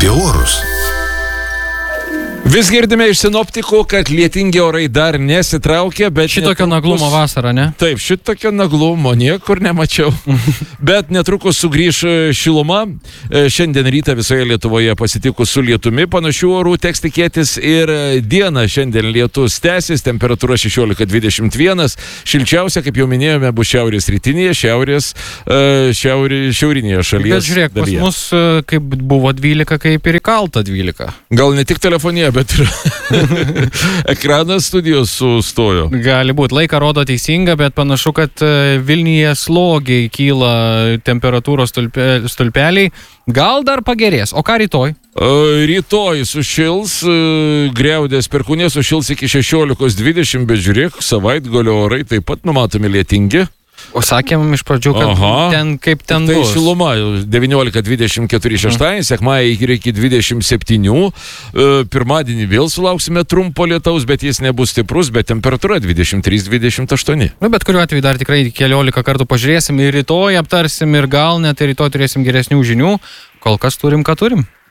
apie orus. Vis girdime iš sinoptikų, kad lietingi orai dar nesitraukia, bet... Šitokio naglumo vasarą, ne? Taip, šitokio naglumo niekur nemačiau. Bet netrukus sugrįš šiluma. Šiandien rytą visoje Lietuvoje pasitikus su lietumi. Panašių orų teks tikėtis ir dieną. Šiandien lietus tęsis, temperatūra 16-21. Šilčiausia, kaip jau minėjome, bus šiaurės rytinėje, šiaurinėje šalies. Bet žiūrėk, pas mus kaip buvo 12, kaip ir įkalta 12. Gal ne tik telefonėje, bet ir ekranas studijos sustojo. Gali būti. Laiką rodo teisinga, bet panašu, kad Vilniuje slogiai kyla temperatūros stulpeliai. Gal dar pagerės. O ką rytoj? Rytoj sušils, Griaudės Perkūnė sušils iki 16-20, bet žiūrėk, savaitgalio orai taip pat numatomi lietingi. O sakėm iš pradžių, kad ten kaip ten tai bus. Tai šiluma 19-24 šeštąjį, sekmąjį iki 27. Pirmadienį vėl sulauksime trumpo lietaus, bet jis nebus stiprus, bet temperatūra 23-28. Bet kuriuo atveju dar tikrai 14 kartų pažiūrėsim ir rytoj aptarsim ir gal net ir rytoj turėsim geresnių žinių. Kol kas turim, ką turim.